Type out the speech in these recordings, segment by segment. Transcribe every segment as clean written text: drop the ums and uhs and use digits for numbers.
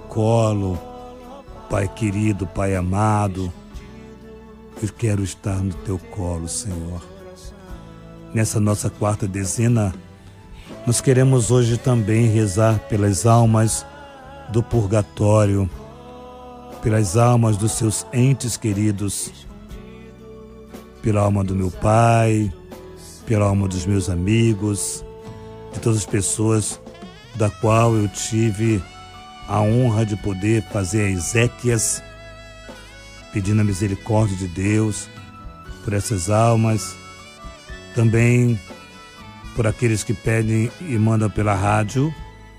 colo, Pai querido, Pai amado. Eu quero estar no teu colo, Senhor. Nessa nossa quarta dezena, nós queremos hoje também rezar pelas almas do purgatório, pelas almas dos seus entes queridos, pela alma do meu pai, pela alma dos meus amigos, de todas as pessoas da qual eu tive a honra de poder fazer exéquias, pedindo a misericórdia de Deus por essas almas, também por aqueles que pedem e mandam pela rádio,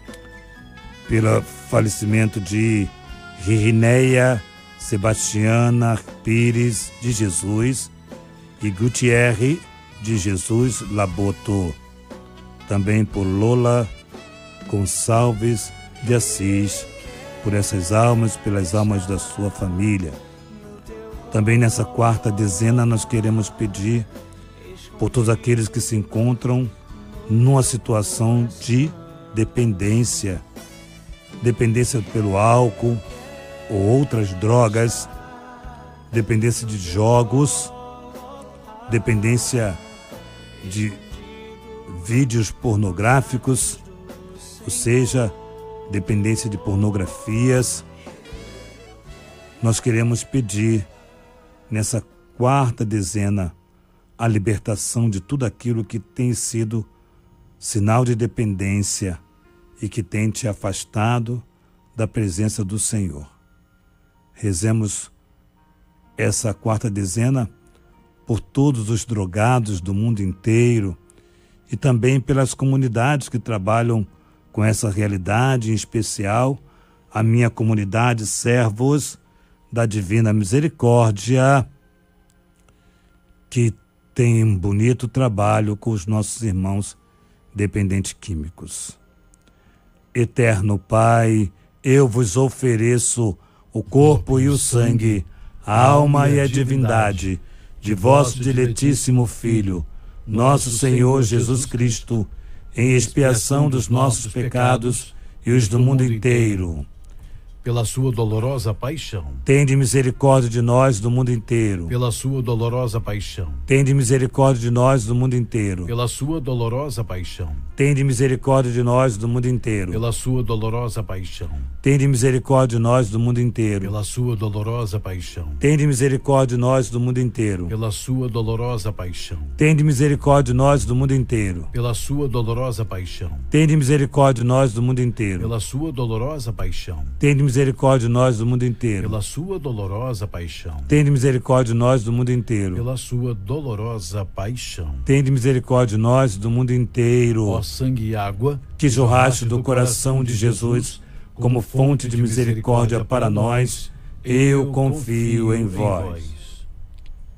pelo falecimento de Rineia Sebastiana Pires de Jesus e Gutierre de Jesus Laboto, também por Lola Gonçalves de Assis, por essas almas, pelas almas da sua família. Também nessa quarta dezena nós queremos pedir por todos aqueles que se encontram numa situação de dependência pelo álcool ou outras drogas, dependência de jogos, dependência de vídeos pornográficos, ou seja, dependência de pornografias. Nós queremos pedir nessa quarta dezena a libertação de tudo aquilo que tem sido sinal de dependência e que tem te afastado da presença do Senhor. Rezemos essa quarta dezena por todos os drogados do mundo inteiro e também pelas comunidades que trabalham com essa realidade, em especial a minha comunidade Servos da Divina Misericórdia, que tem um bonito trabalho com os nossos irmãos dependentes químicos. Eterno Pai, eu vos ofereço o corpo e o sangue, a alma e a divindade de vosso diletíssimo Filho, nosso Senhor Jesus Cristo, em expiação dos nossos pecados e os do mundo inteiro. Pela sua dolorosa paixão. Tende misericórdia de nós do mundo inteiro. Pela sua dolorosa paixão. Tende misericórdia de nós do mundo inteiro. Pela sua dolorosa paixão. Tende misericórdia de nós do mundo inteiro. Pela sua dolorosa paixão. Tende misericórdia de nós do mundo inteiro. Pela sua dolorosa paixão. Tende misericórdia de nós do mundo inteiro. Pela sua dolorosa paixão. Tende misericórdia de nós do mundo inteiro. Pela sua dolorosa paixão. Tende misericórdia de nós do mundo inteiro. Pela sua dolorosa paixão. Tende misericórdia de nós do mundo inteiro. Pela sua dolorosa paixão. Tende misericórdia de nós do mundo inteiro. Pela sua dolorosa paixão. Tende misericórdia de nós do mundo inteiro. Ó sangue e água que jorraste do coração de Jesus como fonte de misericórdia para nós, eu confio em vós.